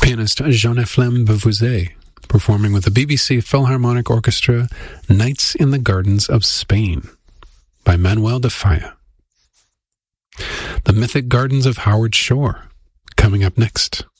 Pianist Jean-Ephlem Beauvouzet, performing with the BBC Philharmonic Orchestra, Nights in the Gardens of Spain, by Manuel de Falla. The Mythic Gardens of Howard Shore, coming up next.